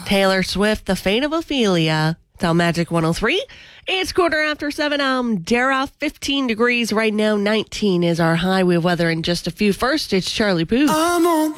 Taylor Swift, The Fate of Ophelia. It's on Magic 103. It's 7:15. I'm Dara. 15 degrees right now. 19 is our high. We have weather in just a few. First, it's Charlie Puth. I'm on